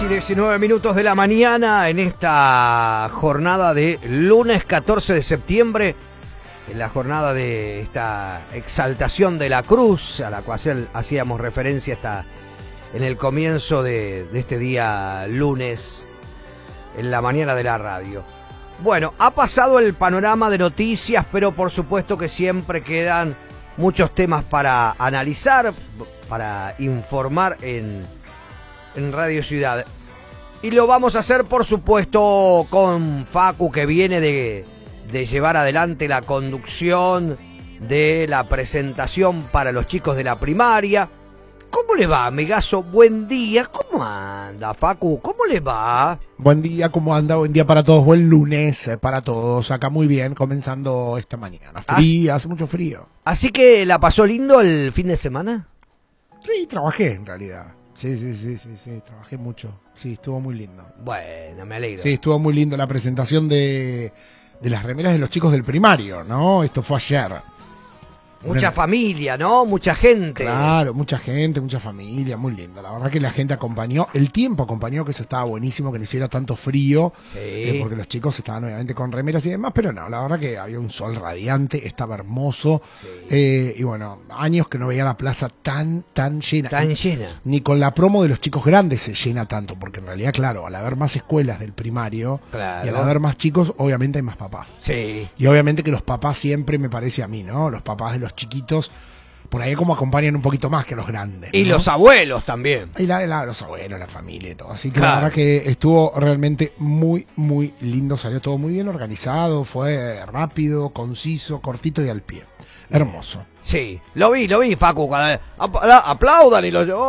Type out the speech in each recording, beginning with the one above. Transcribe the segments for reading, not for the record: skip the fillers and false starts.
y 19 minutos de la mañana en esta jornada de lunes 14 de septiembre, en la jornada de esta exaltación de la cruz, a la cual hacíamos referencia hasta en el comienzo de este día lunes, en la mañana de la radio. Bueno, ha pasado el panorama de noticias, pero por supuesto que siempre quedan muchos temas para analizar, para informar en Radio Ciudad. Y lo vamos a hacer, por supuesto, con Facu, que viene de llevar adelante la conducción de la presentación para los chicos de la primaria. ¿Cómo le va, amigazo? Buen día. ¿Cómo anda, Facu? ¿Cómo le va? Buen día, ¿cómo anda? Buen día para todos. Buen lunes para todos. Acá muy bien, comenzando esta mañana. Frío, hace mucho frío. ¿Así que la pasó lindo el fin de semana? Sí, trabajé en realidad. Sí, trabajé mucho. Sí, estuvo muy lindo. Bueno, me alegro. Sí, estuvo muy lindo la presentación de las remeras de los chicos del primario, ¿no? Esto fue ayer. Mucha familia, ¿no? Mucha gente. Claro, mucha gente, mucha familia, muy lindo. La verdad que la gente acompañó, el tiempo acompañó, que eso estaba buenísimo, que no hiciera tanto frío, sí. Porque los chicos estaban obviamente con remeras y demás, pero no, la verdad que había un sol radiante, estaba hermoso, sí. Y bueno, años que no veía la plaza tan llena. Tan llena. Ni con la promo de los chicos grandes se llena tanto, porque en realidad, claro, al haber más escuelas del primario, claro, y al haber más chicos, obviamente hay más papás. Sí. Y obviamente que los papás siempre, me parece a mí, ¿no? Los papás de los chiquitos, por ahí como acompañan un poquito más que los grandes, ¿no? Y los abuelos también. Y los abuelos, la familia y todo. Así que claro, la verdad que estuvo realmente muy lindo. Salió todo muy bien organizado. Fue rápido, conciso, cortito y al pie. Hermoso. Sí, lo vi, Facu. Aplaudan y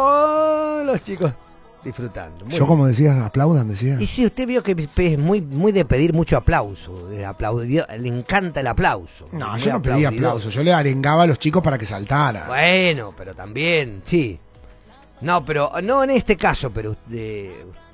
los chicos disfrutando. Yo, como decías, aplaudan, decía. Y sí, usted vio que es muy de pedir mucho aplauso. Le encanta el aplauso. No, yo no pedía aplauso. Yo le arengaba a los chicos para que saltaran. Bueno, pero también, sí. No, pero no en este caso, pero ¿le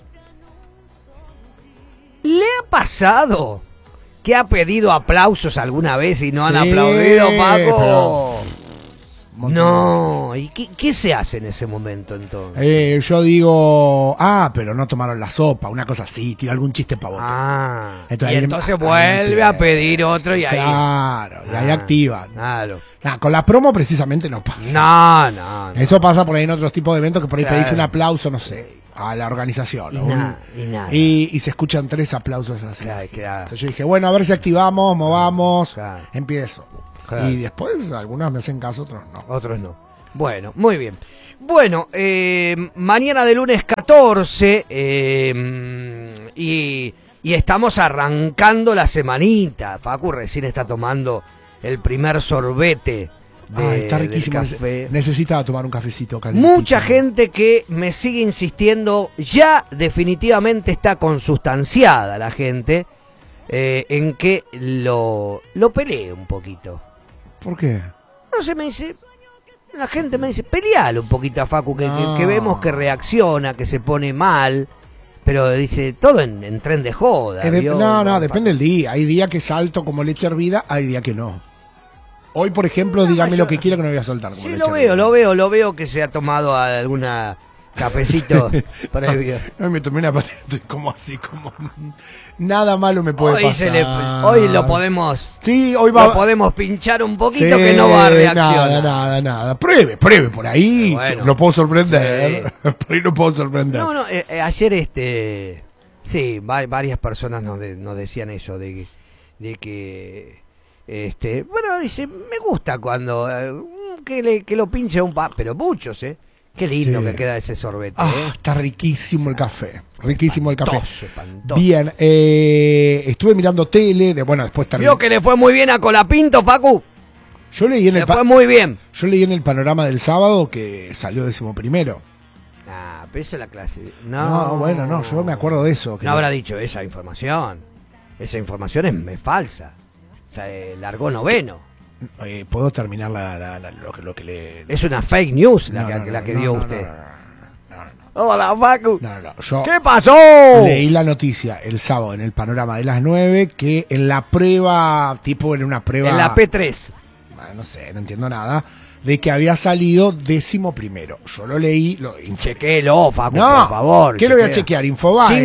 ha pasado que ha pedido aplausos alguna vez y no han aplaudido, Paco? Pero... No, ¿y qué se hace en ese momento entonces? Yo digo, pero no tomaron la sopa, una cosa así, tira algún chiste pavote. Entonces vuelve a pedir otro y ahí. Claro, y ahí activan. Claro. Con la promo precisamente no pasa. No. Eso pasa por ahí en otros tipos de eventos que por ahí pedís un aplauso, no sé, a la organización. Y se escuchan 3 aplausos así. Claro. Entonces yo dije, bueno, a ver si activamos, movamos, claro. Empiezo. Claro. Y después algunos me hacen caso, otros no. Otros no. Bueno, muy bien. Bueno, mañana de lunes 14 y estamos arrancando la semanita. Facu recién está tomando el primer sorbete está riquísimo. Café. Necesitaba tomar un cafecito caliente. Mucha gente que me sigue insistiendo, ya definitivamente está consustanciada la gente en que lo pelee un poquito. ¿Por qué? No sé, la gente me dice, pelealo un poquito a Facu, que vemos que reacciona, que se pone mal, pero dice, todo en tren de joda. Depende del día. Hay días que salto como leche hervida, hay días que no. Hoy, por ejemplo, dígame lo que quiera que no voy a saltar como sí, leche hervida. lo veo que se ha tomado alguna cafecito previo. Hoy me tomé una patente como así, como nada malo me puede pasar. Hoy lo podemos. Sí, hoy lo podemos pinchar un poquito, que no va a reaccionar. Nada. Pruebe por ahí. Bueno, lo puedo sorprender. Sí. Por ahí lo puedo sorprender. No, ayer sí, varias personas nos decían eso de que bueno, dice, me gusta cuando que lo pinche pero muchos, qué lindo que queda ese sorbete. Está riquísimo el café. Riquísimo espantoso, el café. Bien, estuve mirando tele, después terminé. ¿Vio que le fue muy bien a Colapinto, Facu? Yo leí en fue muy bien. Yo leí en el panorama del sábado que salió 11º. Pero esa es la clase. No, yo me acuerdo de eso. No habrá dicho esa información. Esa información es falsa. O sea, largó 9º. ¿Puedo terminar lo que le... Es una fake news la que dio usted. Hola, Facu. ¿Qué pasó? Leí la noticia el sábado en el panorama de las 9 que en la prueba, en una prueba... En la P3. No sé, no entiendo nada. de que había salido 11º. Yo lo leí, Chequéelo, Facu, no, por favor. ¿qué lo voy a chequear? Infobae.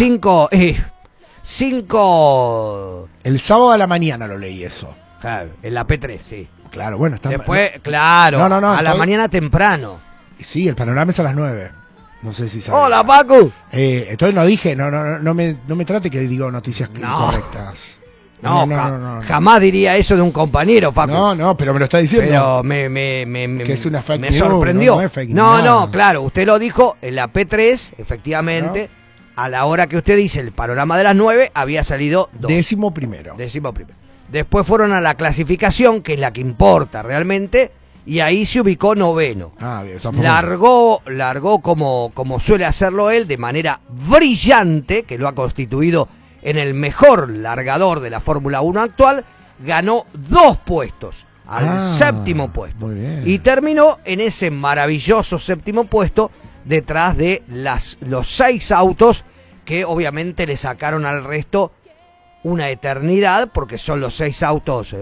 Cinco. El sábado a la mañana lo leí eso. Claro, en la P3, sí. Claro, bueno, está. Después, claro, No, a la mañana temprano. Sí, el panorama es a las 9. No sé si sabes. Hola, Pacu. Entonces no dije, no me trate que digo noticias incorrectas. No, jamás diría eso de un compañero, Facu. No, pero me lo está diciendo. Pero que es una fake me news, sorprendió. No es fake news. No, claro, usted lo dijo en la P3, efectivamente, a la hora que usted dice el panorama de las 9, había salido 2. 11º. Después fueron a la clasificación, que es la que importa realmente, y ahí se ubicó 9º. Bien, largó como suele hacerlo él, de manera brillante, que lo ha constituido en el mejor largador de la Fórmula 1 actual, ganó 2 puestos, al 7º puesto. Muy bien. Y terminó en ese maravilloso 7º puesto, detrás de los 6 autos que obviamente le sacaron al resto una eternidad, porque son los 6 autos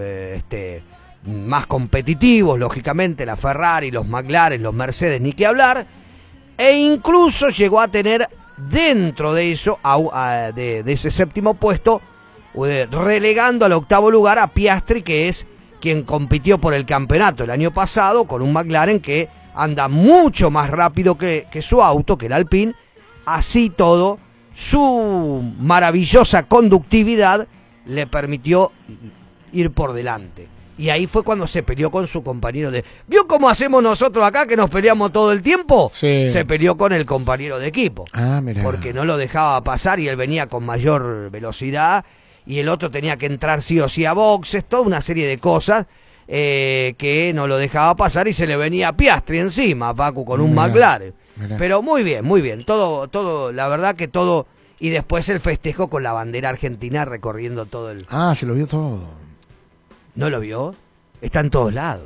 más competitivos, lógicamente, la Ferrari, los McLaren, los Mercedes, ni que hablar, e incluso llegó a tener dentro de eso, de ese 7º puesto, relegando al 8º lugar a Piastri, que es quien compitió por el campeonato el año pasado con un McLaren que anda mucho más rápido que su auto, que el Alpine. Así todo, su maravillosa conductividad le permitió ir por delante. Y ahí fue cuando se peleó con su compañero de... ¿Vio cómo hacemos nosotros acá, que nos peleamos todo el tiempo? Sí. Se peleó con el compañero de equipo. Mirá. Porque no lo dejaba pasar y él venía con mayor velocidad y el otro tenía que entrar sí o sí a boxes, toda una serie de cosas que no lo dejaba pasar y se le venía a Piastri encima, Facu, con un McLaren. Pero muy bien. Todo, la verdad que todo... Y después el festejo con la bandera argentina recorriendo todo el... Se lo vio todo. ¿No lo vio? Está en todos lados.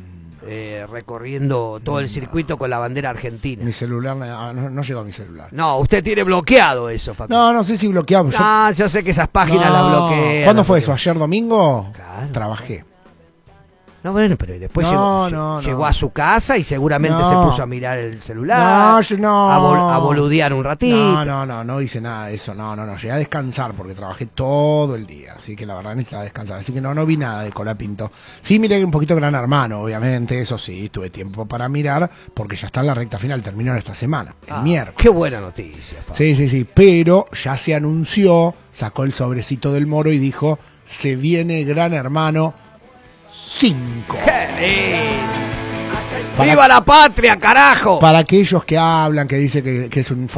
Recorriendo todo el circuito con la bandera argentina. Mi celular, no llegó a mi celular. No, usted tiene bloqueado eso, Facu. No sé si bloqueado. Yo sé que esas páginas las bloqueé. ¿Cuándo fue eso? ¿Ayer domingo? Claro. Trabajé. No, bueno, pero después llegó a su casa y seguramente se puso a mirar el celular. A boludear un ratito. No hice nada de eso. No. Llegué a descansar porque trabajé todo el día. Así que la verdad necesitaba descansar. Así que no vi nada de Colapinto. Sí miré un poquito Gran Hermano, obviamente. Eso sí, tuve tiempo para mirar porque ya está en la recta final. Terminó en esta semana, el miércoles. Qué buena noticia, Facu. Sí. Pero ya se anunció, sacó el sobrecito del Moro y dijo, se viene Gran Hermano 5. ¡Viva la patria, carajo! Para aquellos que hablan, que dicen que es un